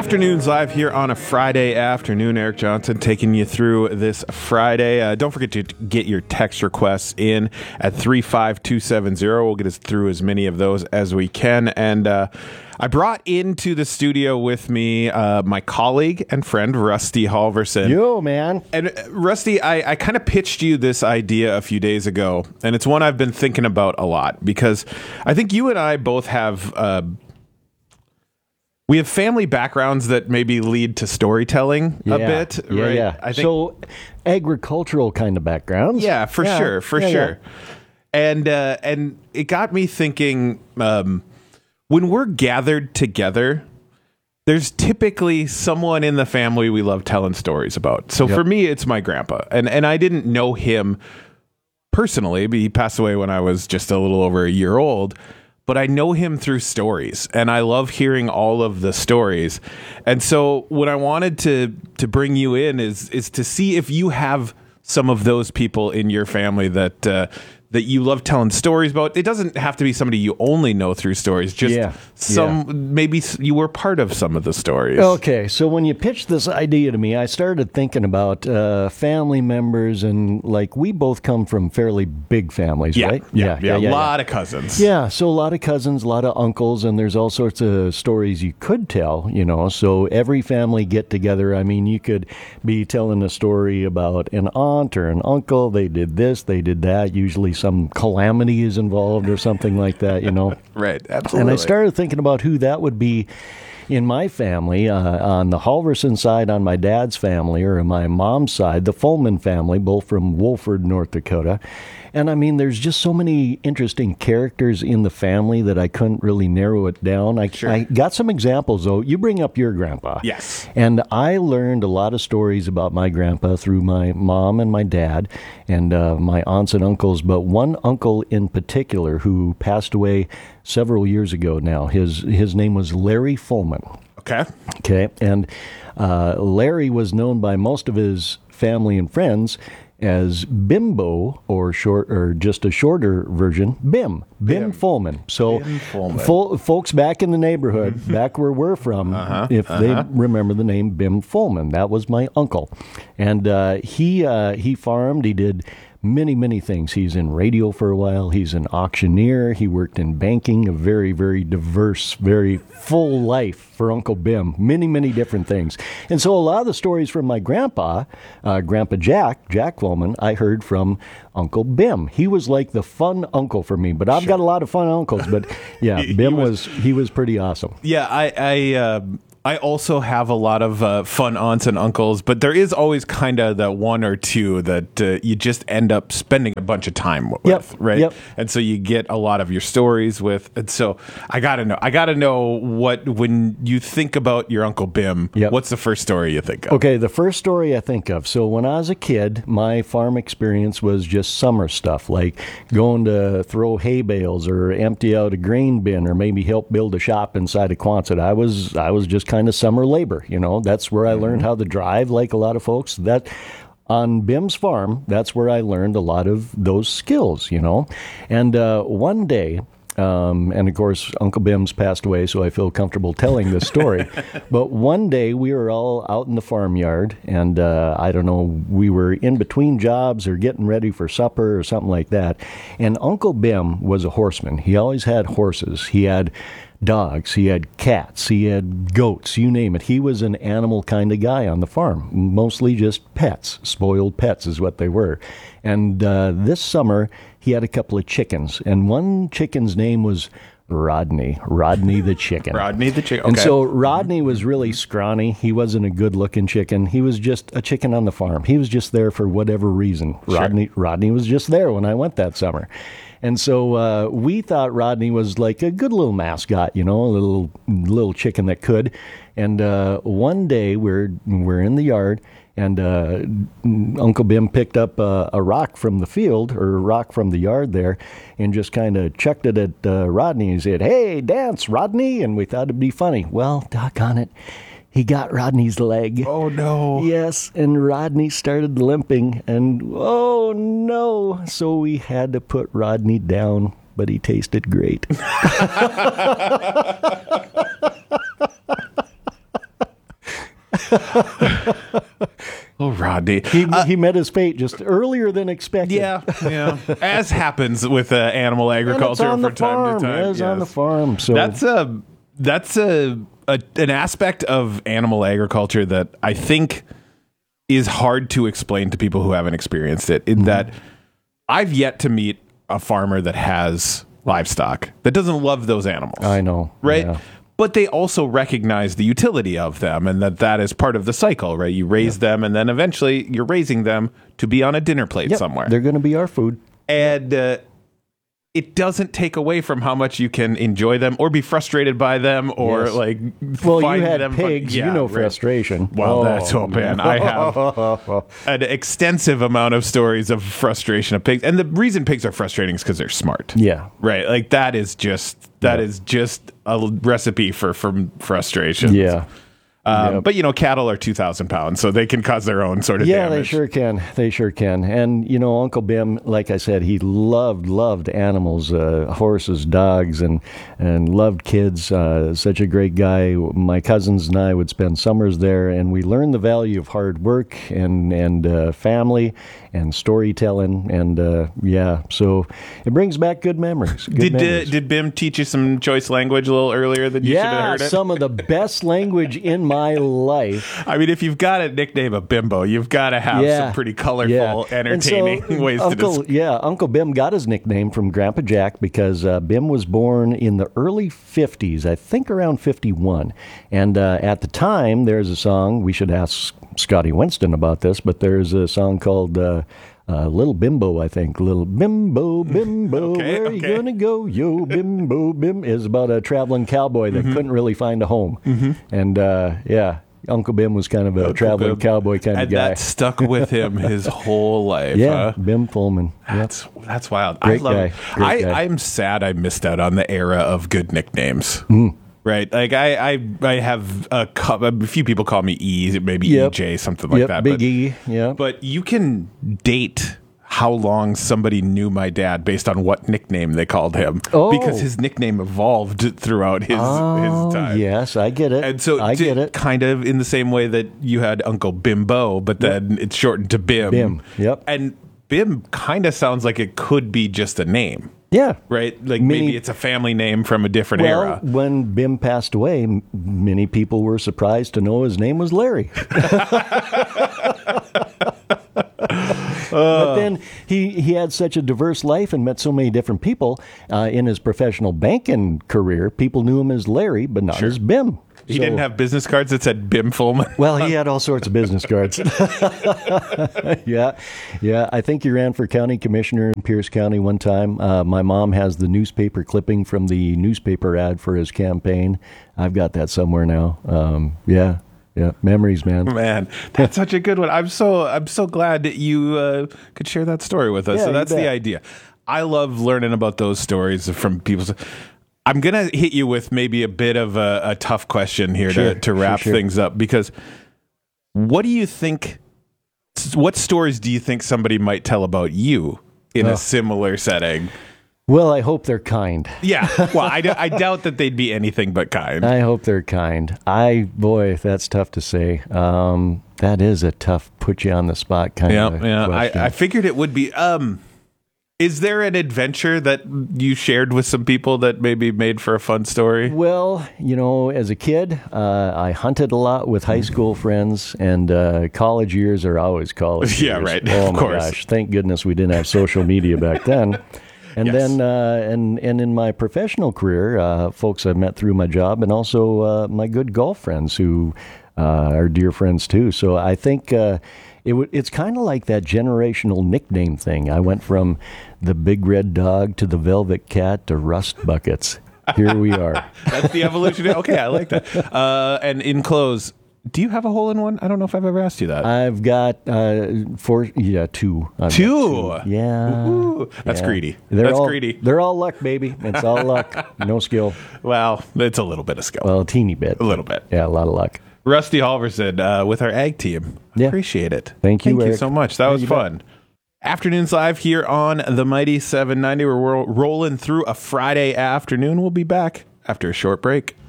Afternoons Live here on a Friday afternoon. Eric Johnson taking you through this Friday. Don't forget to get your text requests in at 35270. We'll get us through as many of those as we can. And I brought into the studio with me my colleague and friend, Rusty Halverson. Yo, man. And Rusty, I kind of pitched you this idea a few days ago, and it's one I've been thinking about a lot because I think you and I both have... we have family backgrounds that maybe lead to storytelling a bit, right? Yeah. I think, so agricultural kind of backgrounds. Yeah, for sure. Yeah. And it got me thinking, when we're gathered together, there's typically someone in the family we love telling stories about. So for me, it's my grandpa. And I didn't know him personally, but he passed away when I was just a little over a year old. But I know him through stories, and I love hearing all of the stories. And so what I wanted to bring you in is to see if you have some of those people in your family that you love telling stories about. It doesn't have to be somebody you only know through stories. Just maybe you were part of some of the stories. Okay, so when you pitched this idea to me, I started thinking about family members, and like we both come from fairly big families, right? Yeah. A lot of cousins. Yeah, so a lot of cousins, a lot of uncles, and there's all sorts of stories you could tell, you know. So every family get together, I mean, you could be telling a story about an aunt or an uncle. They did this, they did that. Usually some calamity is involved or something like that, you know. Right, absolutely. And I started thinking about who that would be in my family, on the Halverson side, on my dad's family, or on my mom's side, the Fulman family, both from Wolford, North Dakota. And I mean, there's just so many interesting characters in the family that I couldn't really narrow it down. I got some examples, though. You bring up your grandpa. Yes. And I learned a lot of stories about my grandpa through my mom and my dad and my aunts and uncles. But one uncle in particular who passed away several years ago now, his name was Larry Fulman. Okay. And Larry was known by most of his family and friends as Bimbo, or just a shorter version, Bim Fulman. So Bim Fulman. Folks back in the neighborhood, back where we're from, they remember the name Bim Fulman, that was my uncle. And he farmed, he did many things. He's in radio for a while. He's an auctioneer. He worked in banking, a very, very diverse, very full life for Uncle Bim. Many different things. And so a lot of the stories from my grandpa, Grandpa Jack Fulman, I heard from Uncle Bim. He was like the fun uncle for me, but I've got a lot of fun uncles. But yeah, Bim was pretty awesome. Yeah, I also have a lot of fun aunts and uncles, but there is always kind of the one or two that you just end up spending a bunch of time with, right? Yep. And so you get a lot of your stories with. And so I gotta know when you think about your Uncle Bim, what's the first story you think of? Okay, the first story I think of. So when I was a kid, my farm experience was just summer stuff, like going to throw hay bales or empty out a grain bin or maybe help build a shop inside of Quonset. I was just kind of summer labor, you know. That's where I learned how to drive, like a lot of folks. That on Bim's farm, that's where I learned a lot of those skills, you know. And one day, and of course, Uncle Bim's passed away, so I feel comfortable telling this story. But one day, we were all out in the farmyard, and I don't know, we were in between jobs or getting ready for supper or something like that. And Uncle Bim was a horseman. He always had horses. He had dogs, he had cats, he had goats, you name it. He was an animal kind of guy on the farm, mostly just pets. Spoiled pets is what they were. And this summer, he had a couple of chickens, and one chicken's name was Rodney the chicken. Rodney the chicken. Okay. And so Rodney was really scrawny. He wasn't a good-looking chicken. He was just a chicken on the farm. He was just there for whatever reason. Rodney was just there when I went that summer. And so we thought Rodney was like a good little mascot, you know, a little chicken that could. And one day we're in the yard, and Uncle Bim picked up a rock from the field, or a rock from the yard there, and just kind of chucked it at Rodney. He said, "Hey, dance, Rodney!" And we thought it'd be funny. Well, doggone it, he got Rodney's leg. Oh, no. Yes, and Rodney started limping, and oh, no. So we had to put Rodney down, but he tasted great. Oh, Rodney. He met his fate just earlier than expected. Yeah. As happens with animal agriculture on from the time farm. to time. It's on the farm. So That's an aspect of animal agriculture that I think is hard to explain to people who haven't experienced it. In that, I've yet to meet a farmer that has livestock that doesn't love those animals. I know, right? yeah. But they also recognize the utility of them, and that is part of the cycle, right? You raise them, and then eventually you're raising them to be on a dinner plate somewhere. They're going to be our food. And it doesn't take away from how much you can enjoy them or be frustrated by them or Well, find you had them pigs, frustration. Well, man, I have an extensive amount of stories of frustration of pigs. And the reason pigs are frustrating is because they're smart. Yeah. Right. Like that is just a recipe for frustration. Yeah. But, cattle are 2,000 pounds, so they can cause their own sort of damage. They sure can. They sure can. And, Uncle Bim, like I said, he loved animals, horses, dogs, and loved kids. Such a great guy. My cousins and I would spend summers there, and we learned the value of hard work and family and storytelling. And, so it brings back good memories. Did Bim teach you some choice language a little earlier than you should have heard it? Some of the best language in my life. I mean, if you've got a nickname of Bimbo, you've got to have some pretty colorful, entertaining ways to describe. Yeah, Uncle Bim got his nickname from Grandpa Jack because Bim was born in the early 50s, I think around 51. And at the time, there's a song, we should ask Scotty Winston about this, but there's a song called Little Bimbo, I think. Little Bimbo, where are you gonna go? Yo, Bimbo, Bim is about a traveling cowboy that couldn't really find a home. And Uncle Bim was kind of a traveling cowboy kind of guy. And that stuck with him his whole life. Yeah, huh? Bim Fullman. That's wild. Great guy. I'm sad I missed out on the era of good nicknames. Right, like I have a few people call me E, maybe EJ, something like that. Big E. Yeah, but you can date how long somebody knew my dad based on what nickname they called him, because his nickname evolved throughout his time. Yes, I get it. And so I get it. Kind of in the same way that you had Uncle Bimbo, but then it's shortened to Bim. Bim. Yep. And Bim kind of sounds like it could be just a name. Yeah. Right? Like maybe it's a family name from a different era. When Bim passed away, many people were surprised to know his name was Larry. But then he had such a diverse life and met so many different people in his professional banking career. People knew him as Larry, but not as Bim. He didn't have business cards that said Bim Fullman. Well, he had all sorts of business cards. Yeah. I think he ran for county commissioner in Pierce County one time. My mom has the newspaper clipping from the newspaper ad for his campaign. I've got that somewhere now. Yeah, memories, man. Man, that's such a good one. I'm so glad that you could share that story with us. Yeah, so that's the idea. I love learning about those stories from people. I'm going to hit you with maybe a bit of a tough question here to wrap things up, because what do you think, what stories do you think somebody might tell about you in a similar setting? Well, I hope they're kind. Yeah. Well, I doubt that they'd be anything but kind. I hope they're kind. Boy, that's tough to say. That is a tough, put you on the spot kind of question. I figured it would be. Is there an adventure that you shared with some people that maybe made for a fun story? Well, as a kid, I hunted a lot with high school friends, and college years are always college years. Yeah, right. Oh, of my course. gosh. Thank goodness we didn't have social media back then. And then, and in my professional career, folks I've met through my job, and also my good golf friends who are dear friends too. So I think it's kind of like that generational nickname thing. I went from the big red dog to the velvet cat to rust buckets. Here we are. That's the evolution. Okay, I like that. And in close, do you have a hole in one? I don't know if I've ever asked you that. I've got two. Two? Yeah. Ooh, that's greedy. Greedy. They're all luck, baby. It's all luck. No skill. Well, it's a little bit of skill. Well, a teeny bit. A little bit. Yeah, a lot of luck. Rusty Halverson with our ag team. Appreciate it. Thank you, Thank you so much. That was fun. Afternoons Live here on the Mighty 790. We're rolling through a Friday afternoon. We'll be back after a short break.